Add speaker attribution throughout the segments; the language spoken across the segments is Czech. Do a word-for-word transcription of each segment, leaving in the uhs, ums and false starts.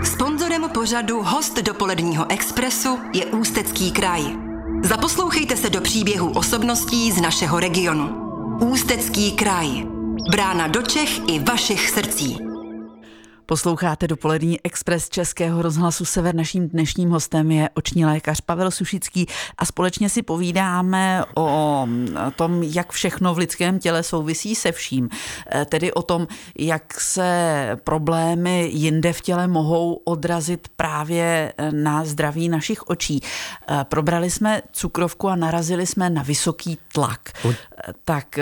Speaker 1: Sponzorem pořadu Host dopoledního expresu je Ústecký kraj. Zaposlouchejte se do příběhů osobností z našeho regionu. Ústecký kraj. Brána do Čech i vašich srdcí.
Speaker 2: Posloucháte dopolední Express Českého rozhlasu Sever. Naším dnešním hostem je oční lékař Pavel Sušický a společně si povídáme o tom, jak všechno v lidském těle souvisí se vším. Tedy o tom, jak se problémy jinde v těle mohou odrazit právě na zdraví našich očí. Probrali jsme cukrovku a narazili jsme na vysoký tlak. Tak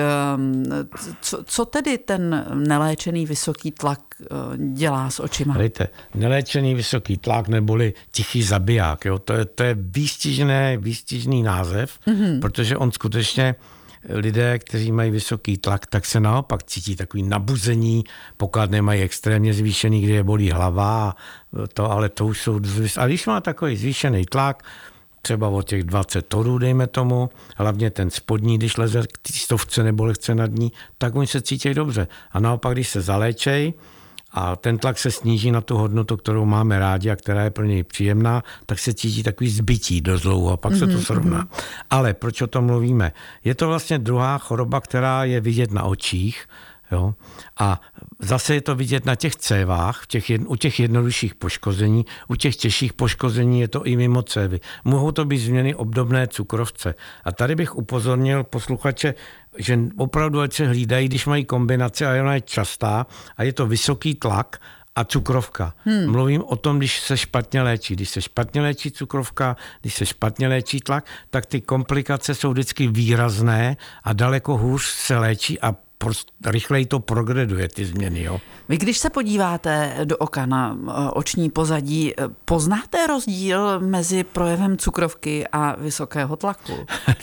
Speaker 2: co, co tedy ten neléčený vysoký tlak dělá s očima?
Speaker 3: Víte, neléčený vysoký tlak neboli tichý zabiják, jo? To je, to je výstižné, výstižný název, mm-hmm. protože on skutečně lidé, kteří mají vysoký tlak, tak se naopak cítí takový nabuzení, pokud nemají extrémně zvýšený, kde je bolí hlava, to, ale to už jsou... A když má takový zvýšený tlak, třeba o těch dvacet torů, dejme tomu, hlavně ten spodní, když leze k té stovce nebo lehce nad ní, tak oni se cítí dobře. A naopak, když se zaléčej a ten tlak se sníží na tu hodnotu, kterou máme rádi a která je pro něj příjemná, tak se cítí takový zbytí dost dlouho a pak mm-hmm. se to srovná. Ale proč o tom mluvíme? Je to vlastně druhá choroba, která je vidět na očích, jo? A zase je to vidět na těch cévách, v těch, u těch jednodušších poškození, u těch těžších poškození je to i mimo cévy. Mohou to být změny obdobné cukrovce. A tady bych upozornil posluchače, že opravdu ať se hlídají, když mají kombinace, a ona je častá, a je to vysoký tlak a cukrovka. Hmm. Mluvím o tom, když se špatně léčí. Když se špatně léčí cukrovka, když se špatně léčí tlak, tak ty komplikace jsou vždycky výrazné a daleko hůř se léčí a rychleji to progreduje, ty změny. Jo.
Speaker 2: Vy když se podíváte do oka na oční pozadí, poznáte rozdíl mezi projevem cukrovky a vysokého tlaku?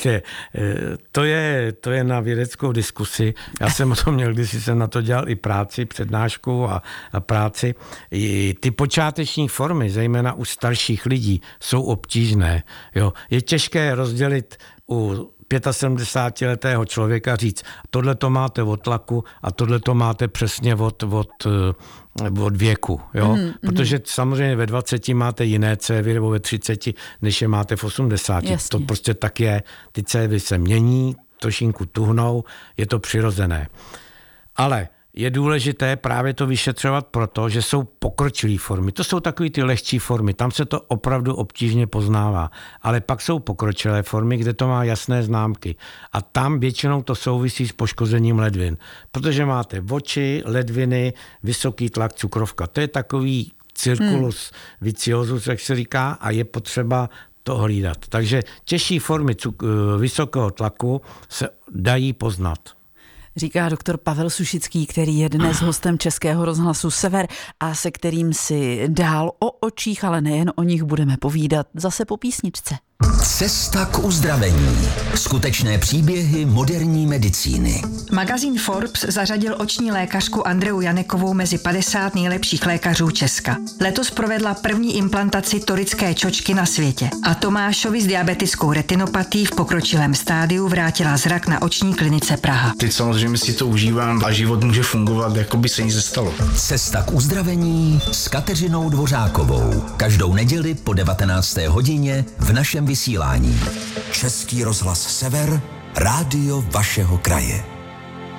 Speaker 3: to, je, to je na vědeckou diskusi. Já jsem o tom měl, když jsem na to dělal i práci, přednášku a, a práci. I ty počáteční formy, zejména u starších lidí, jsou obtížné. Jo. Je těžké rozdělit u sedmdesátiletého člověka říct, tohle to máte od tlaku a tohle to máte přesně od, od, od věku. Jo? Mm, Protože mm. samozřejmě ve dvaceti máte jiné cévy nebo ve třiceti, než je máte v osmdesáti. Jasně. To prostě tak je. Ty cévy se mění, trošinku tuhnou, je to přirozené. Ale je důležité právě to vyšetřovat proto, že jsou pokročilé formy. To jsou takové ty lehčí formy, tam se to opravdu obtížně poznává. Ale pak jsou pokročilé formy, kde to má jasné známky. A tam většinou to souvisí s poškozením ledvin. Protože máte oči, ledviny, vysoký tlak, cukrovka. To je takový circulus hmm. viciosus, jak se říká, a je potřeba to hlídat. Takže těžší formy cuk- vysokého tlaku se dají poznat.
Speaker 2: Říká doktor Pavel Sušický, který je dnes hostem Českého rozhlasu Sever a se kterým si dál o očích, ale nejen o nich budeme povídat zase po písničce.
Speaker 4: Cesta k uzdravení. Skutečné příběhy moderní medicíny.
Speaker 5: Magazín Forbes zařadil oční lékařku Andreu Janekovou mezi padesát nejlepších lékařů Česka. Letos provedla první implantaci torické čočky na světě. A Tomášovi s diabetickou retinopatií v pokročilém stádiu vrátila zrak na oční klinice Praha.
Speaker 6: Teď samozřejmě si to užívám a život může fungovat, jako by se nic nestalo.
Speaker 4: Cesta k uzdravení s Kateřinou Dvořákovou. Každou neděli po devatenácté hodině v našem vysílání. Český rozhlas Sever, rádio vašeho kraje.